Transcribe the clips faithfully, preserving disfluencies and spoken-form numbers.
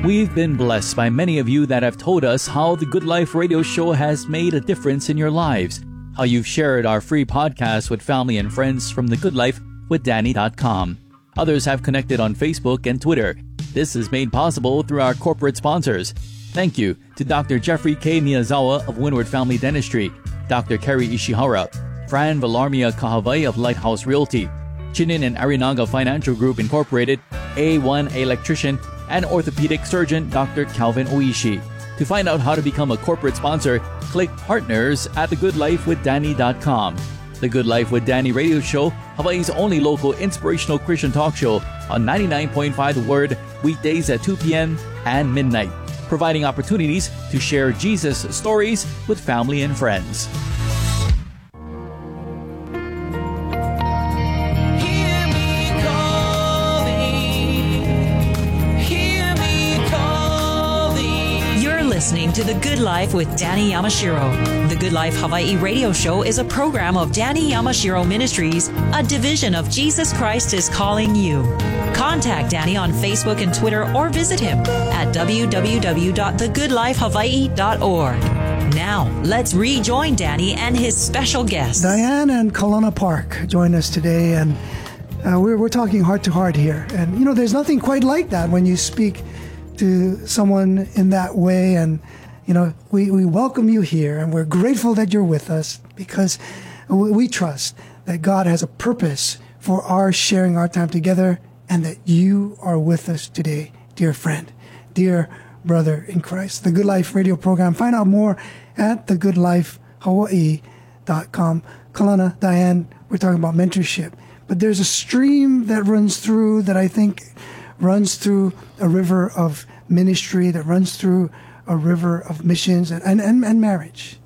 We've been blessed by many of you that have told us how the Good Life Radio Show has made a difference in your lives, how you've shared our free podcast with family and friends from the good life with danny dot com. Others have connected on Facebook and Twitter. This is made possible through our corporate sponsors. Thank you to Doctor Jeffrey K. Miyazawa of Windward Family Dentistry, Doctor Kerry Ishihara, Fran Villarmia Kahavai of Lighthouse Realty, Chinin and Arinaga Financial Group Incorporated, A one Electrician, and orthopedic surgeon Doctor Calvin Oishi. To find out how to become a corporate sponsor, click Partners at the good life with danny dot com. The Good Life with Danny radio show, Hawaii's only local inspirational Christian talk show on ninety-nine point five The Word, weekdays at two p.m. and midnight, providing opportunities to share Jesus stories with family and friends. Listening to The Good Life with Danny Yamashiro. The Good Life Hawaii radio show is a program of Danny Yamashiro Ministries, a division of Jesus Christ is Calling You. Contact Danny on Facebook and Twitter or visit him at w w w dot the good life hawaii dot org. Now, let's rejoin Danny and his special guest. Diane and Kalana Park join us today, and uh, we're, we're talking heart to heart here. And, you know, there's nothing quite like that when you speak to someone in that way. And, you know, we, we welcome you here, and we're grateful that you're with us, because we, we trust that God has a purpose for our sharing our time together, and that you are with us today, dear friend, dear brother in Christ. The Good Life radio program. Find out more at the good life hawaii dot com. Kalana, Diane, we're talking about mentorship, but there's a stream that runs through that I think runs through a river of ministry, that runs through a river of missions and, and, and, and marriage.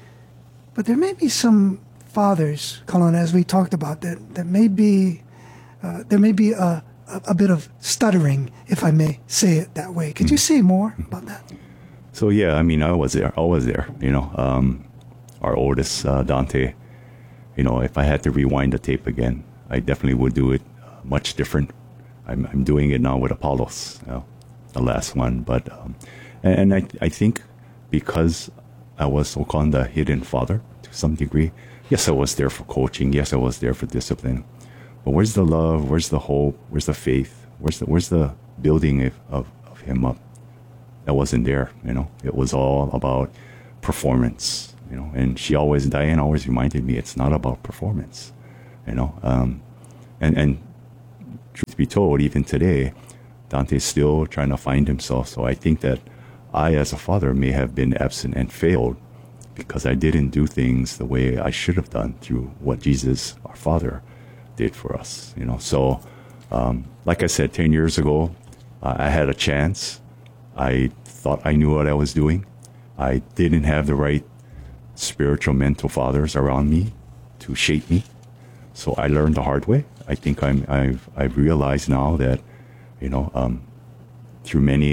But there may be some fathers, Kalana, as we talked about, that, that may be, uh, there may be a, a, a bit of stuttering, if I may say it that way. Could you say more about that? So, yeah, I mean, I was there. I was there, you know. Um, our oldest, uh, Dante, you know, if I had to rewind the tape again, I definitely would do it uh, much different. I'm, I'm doing it now with Apollos, you know, the last one. But um, and, and I I think because I was so-called the hidden father to some degree, yes, I was there for coaching. Yes, I was there for discipline. But where's the love? Where's the hope? Where's the faith? Where's the where's the building of, of, of him up? That wasn't there. You know, it was all about performance. You know, and she always, Diane always reminded me, it's not about performance. You know, um, and and. Truth be told, even today, Dante's still trying to find himself. So I think that I, as a father, may have been absent and failed because I didn't do things the way I should have done through what Jesus, our Father, did for us. You know, so um, like I said, ten years ago, uh, I had a chance. I thought I knew what I was doing. I didn't have the right spiritual mental fathers around me to shape me. So I learned the hard way. I think I'm, I've, I've realized now that, you know, um, through many